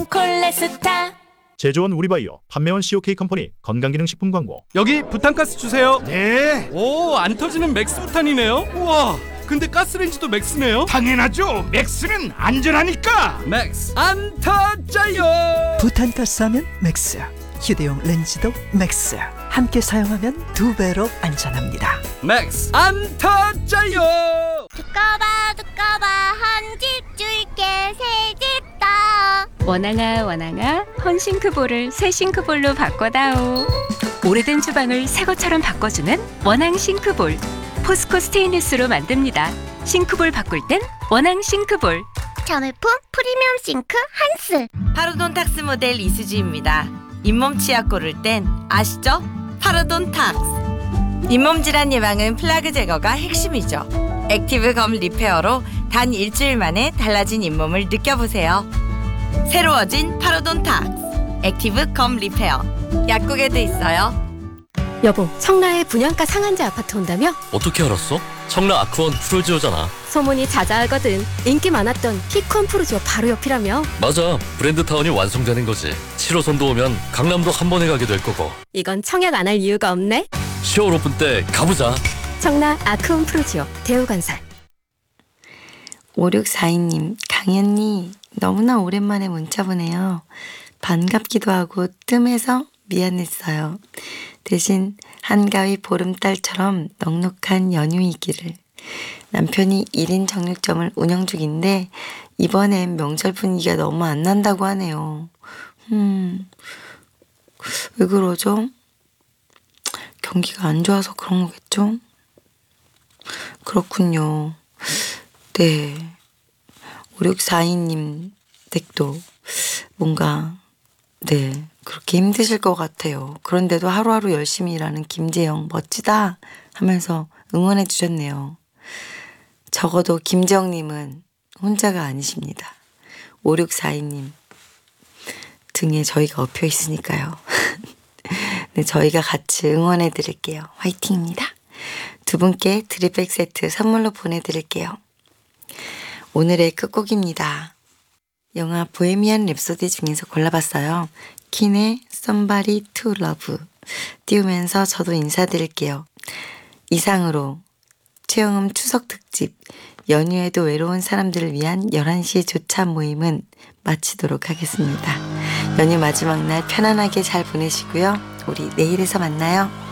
콜레스타. 제조원 우리바이오, 판매원 COK 컴퍼니 건강기능식품 광고. 여기 부탄가스 주세요. 네, 오, 안 터지는 맥스 부탄이네요. 우와, 근데 가스레인지도 맥스네요. 당연하죠. 맥스는 안전하니까. 맥스 안 터져요. 부탄가스 하면 맥스, 휴대용 렌즈도 맥스. 함께 사용하면 2배로 안전합니다. 맥스 안 터져요. 두꺼봐 한 집 줄게 새 집 다. 원앙아 원앙아 헌싱크볼을 새 싱크볼로 바꿔다오. 오래된 주방을 새 것처럼 바꿔주는 원앙 싱크볼. 포스코 스테인리스로 만듭니다. 싱크볼 바꿀 땐 원앙 싱크볼. 자매품 프리미엄 싱크 한스. 파르돈탁스 모델 이수지입니다. 잇몸 치약 고를 땐 아시죠? 파르돈탁스. 잇몸 질환 예방은 플라그 제거가 핵심이죠. 액티브 검 리페어로 단 일주일 만에 달라진 잇몸을 느껴보세요. 새로워진 파르돈탁스 액티브 검 리페어. 약국에도 있어요. 여보, 청라에 분양가 상한제 아파트 온다며? 어떻게 알았어? 청라 아쿠원 프루지오잖아. 소문이 자자하거든. 인기 많았던 피콘 프루지오 바로 옆이라며? 맞아, 브랜드 타운이 완성되는 거지. 7호선도 오면 강남도 한 번에 가게 될 거고. 이건 청약 안 할 이유가 없네. 10월 오픈 때 가보자. 청라 아쿠온 프루지오 대우건설. 5642님, 강연님 너무나 오랜만에 문자 보내요. 반갑기도 하고 뜸해서 미안했어요. 대신 한가위 보름달처럼 넉넉한 연휴이기를. 남편이 1인 정육점을 운영 중인데 이번엔 명절 분위기가 너무 안 난다고 하네요. 왜 그러죠? 경기가 안 좋아서 그런 거겠죠? 그렇군요. 네. 5642님 댁도 뭔가 네 그렇게 힘드실 것 같아요. 그런데도 하루하루 열심히 일하는 김재영 멋지다 하면서 응원해 주셨네요. 적어도 김재영님은 혼자가 아니십니다. 5642님 등에 저희가 엎여 있으니까요. 네, 저희가 같이 응원해 드릴게요. 화이팅입니다. 두 분께 드립백 세트 선물로 보내드릴게요. 오늘의 끝곡입니다. 영화 보헤미안 랩소디 중에서 골라봤어요. 킨의 Somebody to Love 띄우면서 저도 인사드릴게요. 이상으로 최영음 추석 특집 연휴에도 외로운 사람들을 위한 11시의 조찬 모임은 마치도록 하겠습니다. 연휴 마지막 날 편안하게 잘 보내시고요. 우리 내일에서 만나요.